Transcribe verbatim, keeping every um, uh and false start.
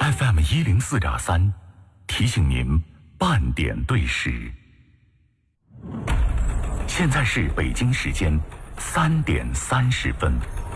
F M 一零四点三，提醒您半点对时。现在是北京时间三点三十分。